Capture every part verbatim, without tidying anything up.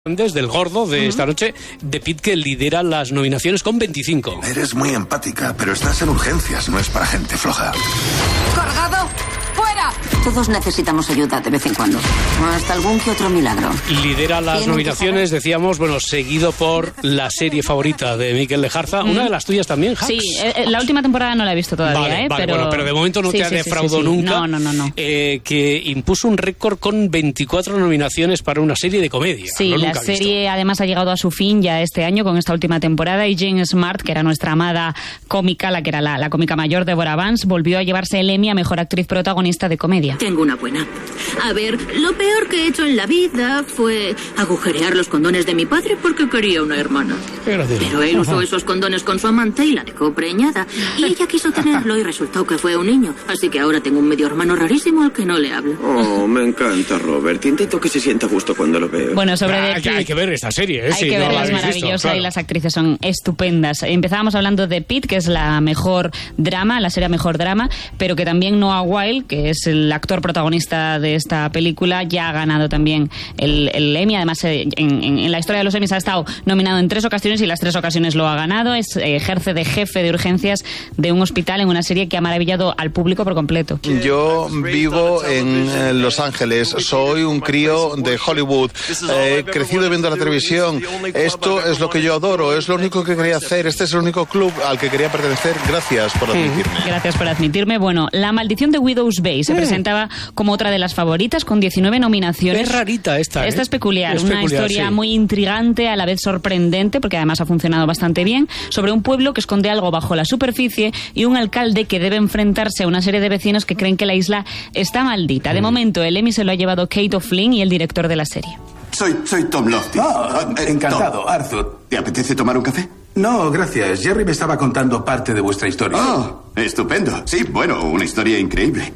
Desde el gordo de uh-huh. esta noche, de Pitt, que lidera las nominaciones con veinticinco. Eres muy empática, pero estás en urgencias, no es para gente floja. ¡Cargado! ¡Fuera! Todos necesitamos ayuda de vez en cuando. Hasta algún que otro milagro. Lidera las nominaciones, decíamos, bueno, seguido por la serie favorita de Mikel Lejarza. Mm. Una de las tuyas también, Hacks. Sí, eh, la última temporada no la he visto todavía, vale, ¿eh? Vale, pero... bueno, pero de momento no sí, te ha sí, defraudado sí, sí, sí. nunca. No, no, no. no. Eh, que impuso un récord con veinticuatro nominaciones para una serie de comedia. Sí, no, la serie además ha llegado a su fin ya este año con esta última temporada y Jane Smart, que era nuestra amada cómica, la que era la, la cómica mayor, Deborah Vance, volvió a llevarse el Emmy a Mejor Actriz Protagonista de Comedia. Tengo una buena. A ver, lo peor que he hecho en la vida fue agujerear los condones de mi padre porque quería una hermana. Pero él usó Ajá. esos condones con su amante y la dejó preñada. Y ella quiso tenerlo y resultó que fue un niño. Así que ahora tengo un medio hermano rarísimo al que no le hablo. Oh, me encanta, Robert. Intento que se sienta a gusto cuando lo veo. Bueno, sobre ah, The hay, Pitt, hay que ver esta serie, ¿eh? Hay sí, que no verla, es maravillosa visto, claro. Y las actrices son estupendas. Empezábamos hablando de Pitt, que es la mejor drama, la serie mejor drama, pero que también Noah Wyle, que es el actor protagonista de esta película, ya ha ganado también el, el Emmy. Además, en, en, en la historia de los Emmys ha estado nominado en tres ocasiones y las tres ocasiones lo ha ganado. Es, eh, ejerce de jefe de urgencias de un hospital en una serie que ha maravillado al público por completo. Yo vivo en Los Ángeles, soy un crío de Hollywood, he eh, crecido viendo la televisión. Esto es lo que yo adoro, es lo único que quería hacer, este es el único club al que quería pertenecer. Gracias por admitirme. Gracias por admitirme. Bueno, La Maldición de Widow's Bay se mm. presentaba como otra de las favoritas con diecinueve nominaciones. Es rarita esta, ¿eh? Esta es peculiar, es una peculiar, historia sí. muy intrigante, a la vez sorprendente, porque además ha funcionado bastante bien, sobre un pueblo que esconde algo bajo la superficie y un alcalde que debe enfrentarse a una serie de vecinos que creen que la isla está maldita. De mm. momento, el Emmy se lo ha llevado Kate O'Flynn y el director de la serie. Soy, soy Tom Lofty. Oh, encantado, Tom. Arthur. ¿Te apetece tomar un café? No, gracias. Jerry me estaba contando parte de vuestra historia. Oh, estupendo. Sí, bueno, una historia increíble.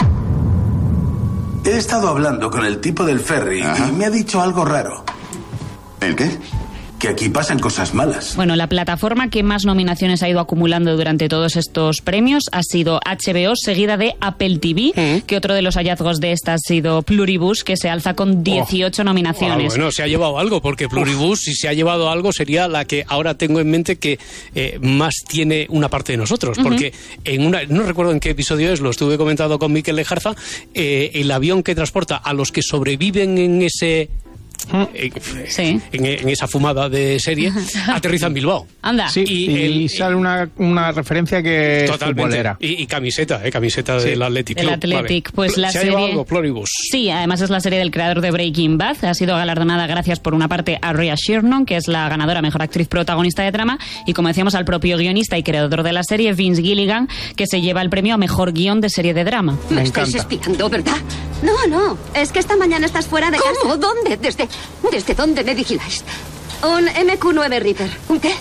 He estado hablando con el tipo del ferry Ajá. y me ha dicho algo raro. ¿El qué? Que aquí pasan cosas malas. Bueno, la plataforma que más nominaciones ha ido acumulando durante todos estos premios ha sido H B O, seguida de Apple T V, ¿Mm? que otro de los hallazgos de esta ha sido Pluribus, que se alza con dieciocho oh. nominaciones. Ah, bueno, se ha llevado algo, porque Pluribus, Uf. si se ha llevado algo, sería la que ahora tengo en mente que eh, más tiene una parte de nosotros, uh-huh. porque en una, no recuerdo en qué episodio es, lo estuve comentando con Mikel Lejarza, eh, el avión que transporta a los que sobreviven en ese... En, sí. en, en esa fumada de serie aterriza en Bilbao. Anda. Sí, y, y el, sale una, una referencia que es futbolera. Y, y camiseta, eh, camiseta sí. del Athletic Club. El Athletic, vale. pues la ¿Se serie... ha llevado algo, Pluribus? Sí, además es la serie del creador de Breaking Bad. Ha sido galardonada gracias por una parte a Rhea Shirnon, que es la ganadora mejor actriz protagonista de drama, y como decíamos al propio guionista y creador de la serie, Vince Gilligan, que se lleva el premio a mejor guión de serie de drama. Me, Me estáis espiando, ¿verdad? No, no, es que esta mañana estás fuera de ¿Cómo? casa. ¿Dónde? ¿Desde, desde dónde me vigiláis? Un M Q nueve Reaper. ¿Un qué?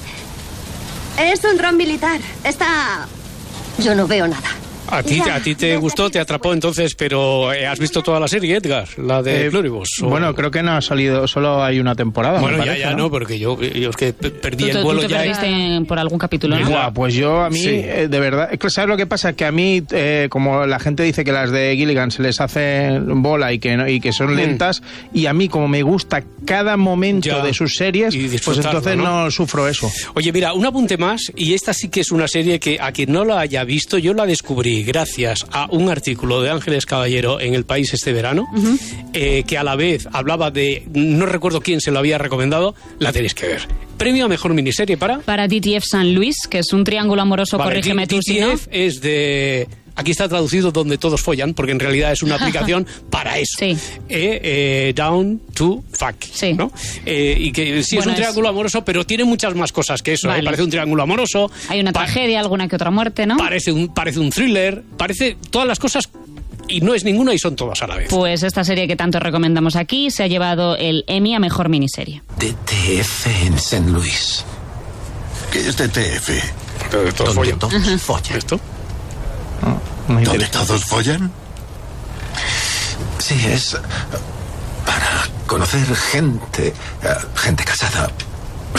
Es un dron militar. Está... Yo no veo nada. A ti, a ti te gustó, te atrapó entonces, pero ¿has visto toda la serie, Edgar? La de eh, Pluribus. ¿O? Bueno, creo que no ha salido, solo hay una temporada. Bueno, me ya, parece, ya ¿no? no, porque yo, yo es que perdí ¿Tú, el vuelo tú te ya. perdiste por algún capítulo, ¿no? Buah, pues yo a mí, sí. eh, de verdad, ¿sabes lo que pasa? Que a mí, eh, como la gente dice que las de Gilligan se les hace bola y que, no, y que son lentas, mm. y a mí como me gusta cada momento ya. de sus series, pues entonces ¿no? no sufro eso. Oye, mira, un apunte más, y esta sí que es una serie que a quien no la haya visto, yo la descubrí gracias a un artículo de Ángeles Caballero en El País este verano, uh-huh. eh, que a la vez hablaba de, no recuerdo quién se lo había recomendado, la tenéis que ver. Premio a mejor miniserie para... Para D T F San Luis, que es un triángulo amoroso, vale, corrígeme tú si no. D T F es de... Aquí está traducido donde todos follan, porque en realidad es una aplicación para eso. Sí. Eh, eh, down to fuck. Sí. ¿no? Eh, y que sí bueno, es un triángulo es... amoroso, pero tiene muchas más cosas que eso. Vale. ¿eh? Parece un triángulo amoroso. Hay una tragedia, alguna que otra muerte, ¿no? Parece un, parece un thriller, parece todas las cosas... Y no es ninguna y son todas a la vez. Pues esta serie que tanto recomendamos aquí se ha llevado el Emmy a mejor miniserie. D T F en Saint Louis. ¿Qué es D T F? Donde todos follan. Todos follan. ¿Esto? Oh, ¿Dónde todos follan? Sí, es para conocer gente, gente casada,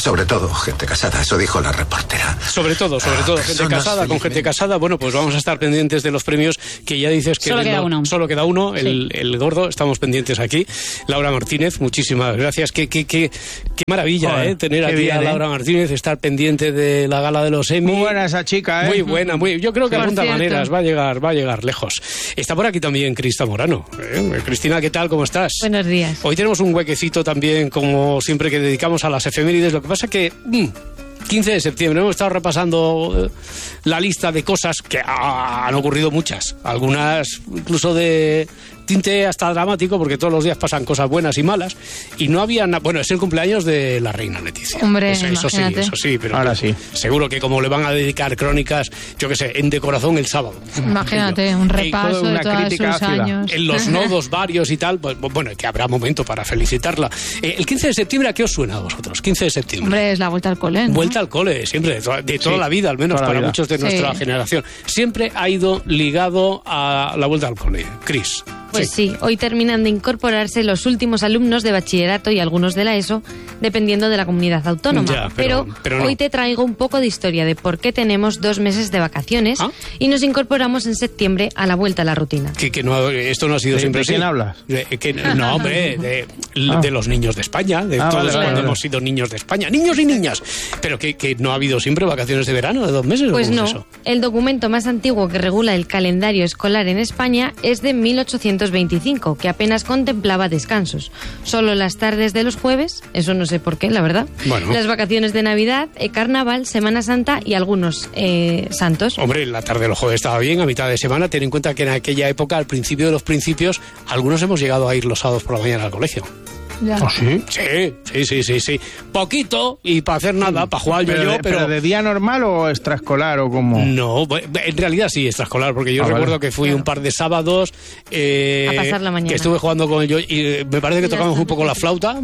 Sobre todo gente casada, eso dijo la reportera. Sobre todo, sobre todo, gente casada, felizmente. Con gente casada. Bueno, pues vamos a estar pendientes de los premios que ya dices que... Solo queda no, uno. Solo queda uno, sí. el, el gordo. Estamos pendientes aquí. Laura Martínez, muchísimas gracias. Qué, qué, qué, qué maravilla, Joder, ¿eh? Tener aquí bien, a Laura ¿eh? Martínez, estar pendiente de la gala de los Emmy. Muy buena esa chica, ¿eh? Muy buena, muy... Yo creo que Por apunta cierto. maneras, va a llegar, va a llegar lejos. Está por aquí también Crista Morano. ¿eh? Cristina, ¿qué tal? ¿Cómo estás? Buenos días. Hoy tenemos un huequecito también, como siempre, que dedicamos a las efemérides. Lo que pasa que... Mmm, quince de septiembre, hemos estado repasando la lista de cosas que ah, han ocurrido muchas, algunas incluso de tinte hasta dramático, porque todos los días pasan cosas buenas y malas, y no había nada. Bueno, es el cumpleaños de la reina Leticia. Hombre, eso, eso sí, eso sí, pero ahora sí. Seguro que como le van a dedicar crónicas, yo qué sé, en De Corazón el sábado. Imagínate, un repaso de todos sus años. En los nodos varios y tal, pues bueno, que habrá momento para felicitarla. Eh, el quince de septiembre, ¿a qué os suena a vosotros? quince de septiembre. Hombre, es la vuelta al cole, ¿no? Vuelta al cole, siempre, de toda, de toda sí, la vida, al menos para vida. muchos de nuestra Sí. generación. Siempre ha ido ligado a la vuelta al cole. Cris. Pues sí. sí, hoy terminan de incorporarse los últimos alumnos de bachillerato y algunos de la ESO, dependiendo de la comunidad autónoma. Ya, pero, pero, pero no. hoy te traigo un poco de historia de por qué tenemos dos meses de vacaciones ¿Ah? y nos incorporamos en septiembre a la vuelta a la rutina. Que, que no, esto no ha sido ¿De, siempre ¿de así. quién hablas? De, que, no, hombre, de, Ah. de los niños de España, de Ah, todos vale, cuando vale, hemos vale. sido niños de España, niños y niñas. Pero que, que no ha habido siempre vacaciones de verano, de dos meses. Pues ¿o cómo no, es eso? el documento más antiguo que regula el calendario escolar en España es de mil ochocientos veinticinco, que apenas contemplaba descansos. Solo las tardes de los jueves, eso no sé por qué, la verdad. Bueno. Las vacaciones de Navidad, eh, Carnaval, Semana Santa y algunos eh, santos. Hombre, la tarde de los jueves estaba bien, a mitad de semana. Ten en cuenta que en aquella época, al principio de los principios, algunos hemos llegado a ir los sábados por la mañana al colegio. Ya. ¿Oh, sí? Sí, sí, sí, sí, sí. Poquito y para hacer nada, para jugar yo, ¿Pero, yo, de, pero... pero de día normal o extraescolar o como? No, bu- en realidad sí, extraescolar, porque yo Ah, recuerdo vale. que fui un par de sábados eh, A pasar la mañana. que estuve jugando con ellos y eh, me parece que Ya tocamos está. un poco la flauta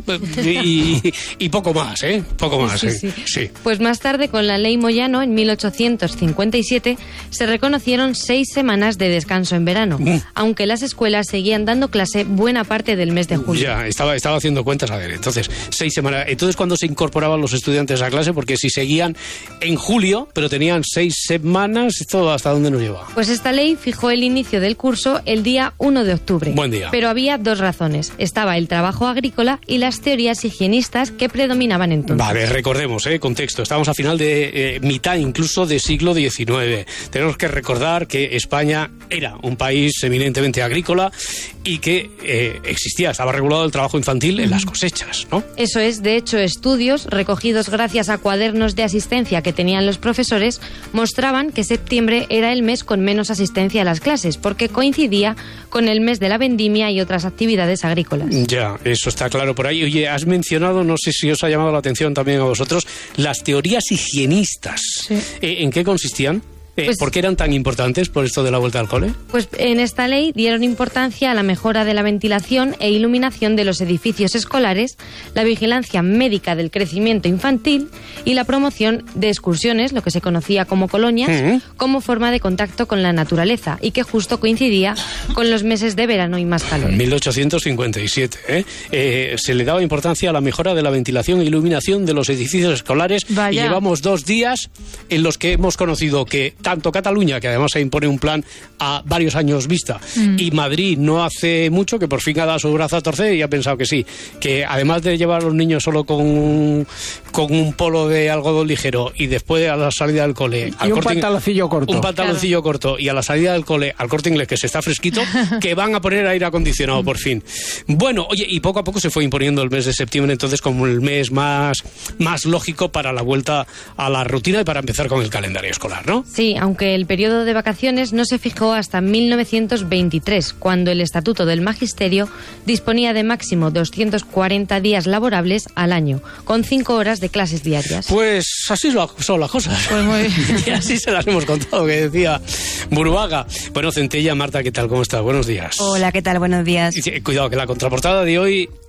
y, y poco más, ¿eh? Poco más, Sí, ¿eh? sí. Sí. Pues más tarde, con la ley Moyano, en mil ochocientos cincuenta y siete, se reconocieron seis semanas de descanso en verano, Mm. aunque las escuelas seguían dando clase buena parte del mes de julio. Ya, estaba, estaba haciendo cuentas, a ver, entonces, seis semanas. Entonces, ¿cuándo se incorporaban los estudiantes a clase? Porque si seguían en julio, pero tenían seis semanas, ¿esto hasta dónde nos lleva? Pues esta ley fijó el inicio del curso el día uno de octubre. Buen día. Pero había dos razones. Estaba el trabajo agrícola y las teorías higienistas que predominaban entonces. Vale, recordemos, ¿eh? Contexto. Estamos a final de eh, mitad incluso de siglo diecinueve. Tenemos que recordar que España era un país eminentemente agrícola y que eh, existía, estaba regulado el trabajo infantil en las cosechas, ¿no? Eso es, de hecho, estudios recogidos gracias a cuadernos de asistencia que tenían los profesores mostraban que septiembre era el mes con menos asistencia a las clases, porque coincidía con el mes de la vendimia y otras actividades agrícolas. Ya, eso está claro por ahí. Oye, has mencionado, no sé si os ha llamado la atención también a vosotros, las teorías higienistas. Sí. Eh, ¿En qué consistían? Eh, Pues- ¿Por qué eran tan importantes por esto de la vuelta al cole? Pues en esta ley dieron importancia a la mejora de la ventilación e iluminación de los edificios escolares, la vigilancia médica del crecimiento infantil y la promoción de excursiones, lo que se conocía como colonias, Ujú. como forma de contacto con la naturaleza y que justo coincidía con los meses de verano y más calor. mil ochocientos cincuenta y siete, ¿eh? Eh, se le daba importancia a la mejora de la ventilación e iluminación de los edificios escolares. Vaya. Y llevamos dos días en los que hemos conocido que tanto Cataluña, que además se impone un plan a varios años vista, Mm. y Madrid no hace mucho, que por fin ha dado su brazo a torcer y ha pensado que sí, que además de llevar a los niños solo con un, con un polo de algodón ligero y después a la salida del cole... al Y un Corte Inglés- pantaloncillo corto. Un pantaloncillo corto y a la salida del cole al Corte Inglés, que se está fresquito, que van a poner aire acondicionado por fin. Bueno, oye, y poco a poco se fue imponiendo el mes de septiembre entonces como el mes más, más lógico para la vuelta a la rutina y para empezar con el calendario escolar, ¿no? Sí, aunque el periodo de vacaciones no se fijó hasta mil novecientos veintitrés, cuando el Estatuto del Magisterio disponía de máximo doscientos cuarenta días laborables al año, con cinco horas de clases diarias. Pues así lo- son las cosas. Pues muy bien. Y así se las hemos contado, que decía Burbaga. Bueno, Centella, Marta, ¿qué tal? ¿Cómo estás? Buenos días. Hola, ¿qué tal? Buenos días. Y, eh, Cuidado, que la contraportada de hoy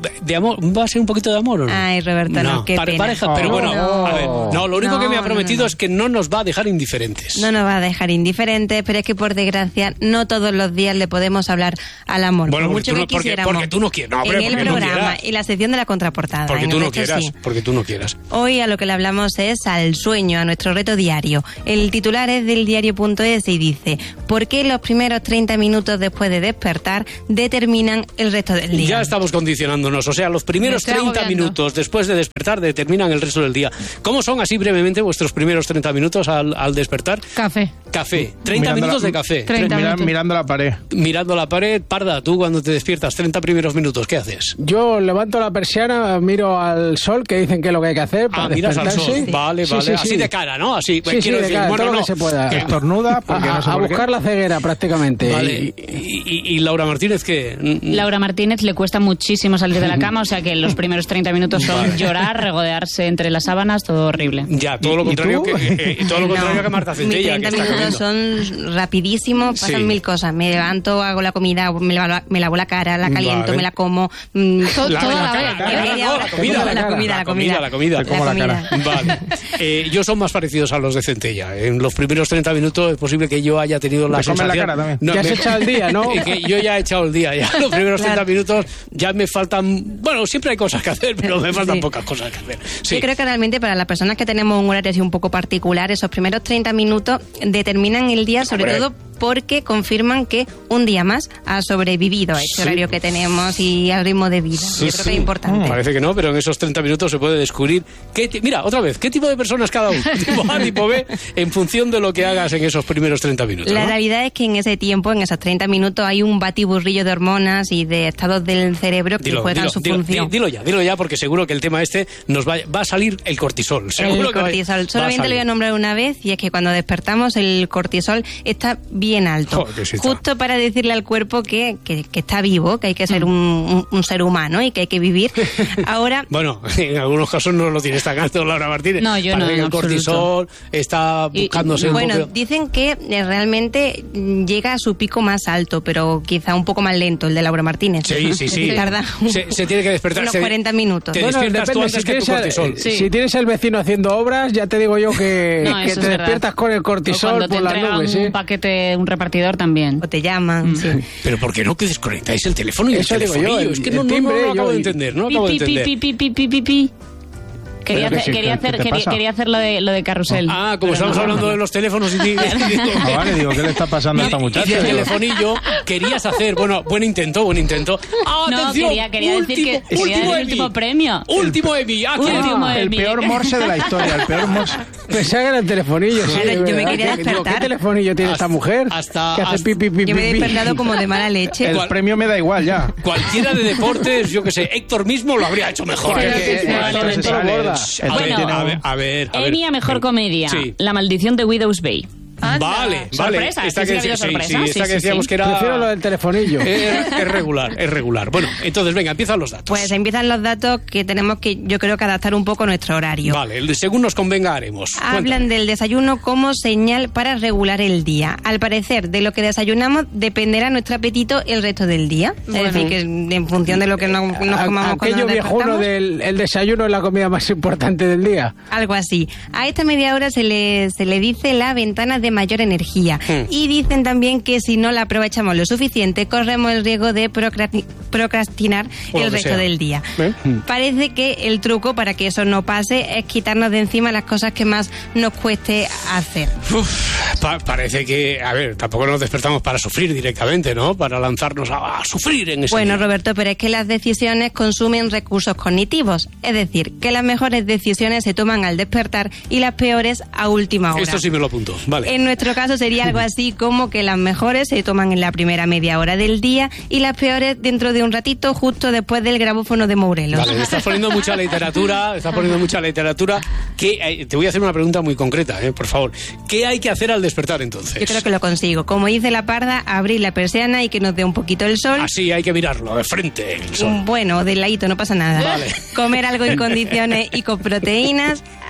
¿De amor? ¿Va a ser un poquito de amor o no? Ay, Roberto, no, no qué pena. Pareja, pero bueno, no. a ver, no, lo único no, que me ha prometido no, no. es que no nos va a dejar indiferentes. No nos va a dejar indiferentes, pero es que por desgracia no todos los días le podemos hablar al amor. Bueno, por mucho tú no, que porque, quisiéramos. porque tú no quieres. No, hombre, en el porque programa no y la sección de la contraportada. Porque en tú el no resto, quieras, sí. porque tú no quieras. Hoy a lo que le hablamos es al sueño, a nuestro reto diario. El titular es del diario punto es y dice: ¿por qué los primeros treinta minutos después de despertar determinan el resto del día? Ya estamos condicionándonos, o sea, los primeros treinta minutos después de despertar determinan el resto del día. ¿Cómo son así brevemente vuestros primeros treinta minutos al, al despertar? Café. Café. treinta Mirando minutos la, de café. treinta Mira, minutos. mirando la pared. Mirando la pared. Parda, tú cuando te despiertas, treinta primeros minutos, ¿qué haces? Yo levanto la persiana, miro al sol, que dicen que es lo que hay que hacer para Ah, miras al despertarse. sol. Vale, Sí, vale. sí, Así sí. de cara, ¿no? Así, Sí, pues, sí, quiero de decir, cara, bueno, todo lo no. que se pueda. Que- Estornuda, porque A, no sé a por qué. buscar la ceguera prácticamente. Vale. Y, y- y Laura Martínez, ¿qué? Laura Martínez le cuesta muchísimo salir de la cama, o sea que los primeros treinta minutos son Vale. llorar, regodearse entre las sábanas, todo horrible. Ya, todo lo ¿Y contrario tú? que eh, eh, todo lo contrario No, que Marta mis Centella, que treinta está minutos comiendo. son rapidísimos, pasan Sí. mil cosas. Me levanto, hago la comida, me lavo, me lavo la cara, la caliento, Vale. me la como. mm, To- La- toda la la cara, vez. la cara, media no, hora. la comida, la comida, la comida, la comida. Te como la cara. Vale. Eh, yo son más parecidos a los de Centella. En los primeros treinta minutos es posible que yo haya tenido la Te comes la sensación... cara también. No, Ya has me- echado el día, ¿no? que yo ya he echado el día. Ya los primeros Claro. treinta minutos ya me faltan... Bueno, siempre hay cosas que hacer, pero me faltan Sí. pocas cosas que hacer. Sí. Yo creo que realmente para las personas que tenemos un horario así un poco particular, esos primeros treinta minutos determinan el día, sobre Hombre. todo porque confirman que un día más ha sobrevivido a este Sí. horario que tenemos y al ritmo de vida. Sí, Yo creo sí. que es importante. Parece que no, pero en esos treinta minutos se puede descubrir qué ti- mira, otra vez, qué tipo de personas cada uno, tipo A, tipo B, en función de lo que hagas en esos primeros treinta minutos. La ¿no? realidad es que en ese tiempo, en esos treinta minutos, hay un batiburrillo de hormonas y de estados del cerebro que Dilo, juegan dilo, su dilo, función. di- dilo ya, dilo ya, porque seguro que el tema este nos va, va a salir el cortisol. Seguro El que va- cortisol. va a Solamente lo voy a salir. nombrar una vez y es que cuando despertamos el cortisol está bien alto. Joder, que sí está. Justo para decirle al cuerpo que, que, que está vivo, que hay que Mm. ser un, un- un ser humano y que hay que vivir. Ahora, Bueno, en algunos casos no lo tienes tan alto, Laura Martínez. No, yo Parece no, que en el cortisol está y- buscándose un bueno, poco... dicen que eh, realmente mm, llega a su pico más alto, pero quizá un poco más lento el de Laura Martínez. Sí, sí, sí. Tarda Se, se tiene que despertar. unos se- cuarenta minutos. Te Bueno, despiertas tú depende, antes si que tu tienes, el, cortisol. si tienes el vecino haciendo obras, ya te digo yo que, No, que eso te es verdad. despiertas con el O cortisol cuando te por las entregan nubes, ¿sí? un paquete, un repartidor también. O te llaman, sí. Pero ¿por qué no que desconectáis el teléfono y Eso el digo yo, telefonillo? el- Es que el no, no, no, timbre, lo acabo yo- de entender, no lo acabo de Pi, pi, entender. pi, pi, pi, pi, pi, pi. Quería Pero que hacer, sí, quería ¿qué- hacer, qué te quería, pasa? quería hacer lo de, lo de carrusel. Ah, como Pero estamos no. hablando de los teléfonos y... y- Ah, vale, digo, ¿qué le está pasando a esta Y muchacha? el Digo, telefonillo querías hacer, bueno, buen intento, buen intento. ¡Ah, No, atención! quería, quería decir último, que quería último decir el Emmy. último premio. Último Emmy, aquí Último el Emmy. peor morse de la historia, el peor morse. Pensaba que era el telefonillo, sí. Claro, de yo me verdad. quería Digo, despertar. ¿qué telefonillo tiene esta mujer? hasta- que hace hasta- pi, pi, pi, Yo me he pi, pi. despertado como de mala leche. El ¿Cuál? premio me da igual ya. Cualquiera de deportes, yo que sé, Héctor mismo lo habría hecho mejor. Joder, ¿eh? que- Que- que- Vale, esto se vale. sale. Shh, El a ver, Bueno. a ver, a ver, a ver. Emmy a mejor comedia. Sí. La maldición de Widow's Bay. Anda. Vale, vale. Sorpresa, Esta sí, sí que, ha habido sí, sorpresa. sí, esta Sí, que sí, decíamos sí. que era... Prefiero lo del telefonillo. Es, es regular, es regular. Bueno, entonces, venga, empiezan los datos. Pues empiezan los datos que tenemos que, yo creo que adaptar un poco a nuestro horario. Vale, el de según nos convenga haremos. Hablan Cuéntame. del desayuno como señal para regular el día. Al parecer, de lo que desayunamos dependerá nuestro apetito el resto del día. Bueno. Es decir, que en función de lo que nos, nos A- comamos cuando Aquello nos viejuno despertamos, del el desayuno es la comida más importante del día. algo así. A esta media hora se le, se le dice la ventana de mayor energía. Hmm. Y dicen también que si no la aprovechamos lo suficiente, corremos el riesgo de procrasti- procrastinar O lo el que resto sea. del día. ¿Eh? Parece que el truco para que eso no pase es quitarnos de encima las cosas que más nos cueste hacer. Uf, pa- parece que, a ver, tampoco nos despertamos para sufrir directamente, ¿no? Para lanzarnos a, a sufrir en ese Bueno, día. Roberto, pero es que las decisiones consumen recursos cognitivos. Es decir, que las mejores decisiones se toman al despertar y las peores a última hora. Esto sí me lo apunto, vale. En nuestro caso sería algo así como que las mejores se toman en la primera media hora del día y las peores dentro de un ratito justo después del grabófono de Morelos. Vale, le estás poniendo mucha literatura, estás poniendo mucha literatura. ¿Qué, eh, te voy a hacer una pregunta muy concreta, eh, por favor. ¿Qué hay que hacer al despertar entonces? Yo creo que lo consigo. Como dice la parda, abrir la persiana y que nos dé un poquito el sol. Así hay que mirarlo, de frente, el sol. Un bueno, de ladito, no pasa nada. Vale. Comer algo en condiciones y con proteínas,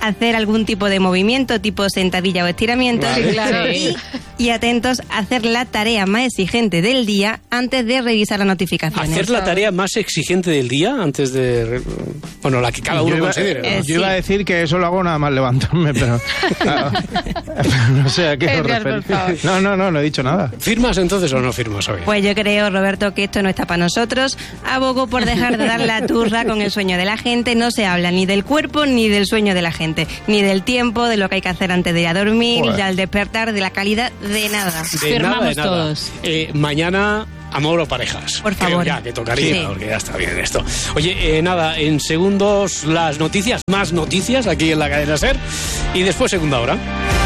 hacer algún tipo de movimiento, tipo sentadilla o estiramiento. Vale. Sí, claro. Y, y atentos a hacer la tarea más exigente del día antes de revisar las notificaciones. ¿Hacer la tarea más exigente del día antes de... Bueno, la que cada uno yo iba, considere, ¿no? eh, Yo sí. iba a decir que eso lo hago nada más levantarme, pero... Claro, no sé a qué os Edgar, por referís. favor. No, no, no, no he dicho nada. ¿Firmas entonces o no firmas hoy? Pues yo creo, Roberto, que esto no está para nosotros. Abogo por dejar de dar la turra con el sueño de la gente. No se habla ni del cuerpo ni del sueño de la gente. Ni del tiempo, de lo que hay que hacer antes de ir a dormir, Joder. ya al despertar, de la calidad, de nada. De nada, de nada. Eh, mañana... Amor o parejas. Por favor. Creo ya que tocaría, Sí. porque ya está bien esto. Oye, eh, nada, en segundos las noticias, más noticias aquí en la cadena SER y después segunda hora.